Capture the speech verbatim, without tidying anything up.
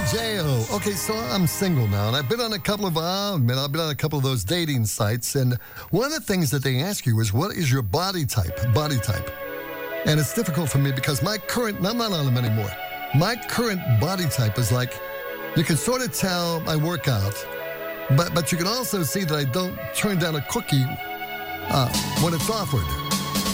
J O. Okay, so I'm single now, and I've been on a couple of, uh, I've been on a couple of those dating sites, and one of the things that they ask you is, what is your body type? Body type. And it's difficult for me because my current, I'm not on them anymore. My current body type is like, you can sort of tell I work out, but, but you can also see that I don't turn down a cookie uh, when it's offered.